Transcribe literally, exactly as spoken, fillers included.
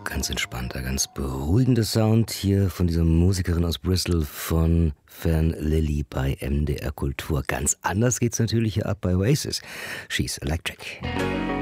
Ganz entspannter, ganz beruhigender Sound hier von dieser Musikerin aus Bristol von Fern Lily bei M D R Kultur. Ganz anders geht's natürlich hier ab bei Oasis. She's Electric.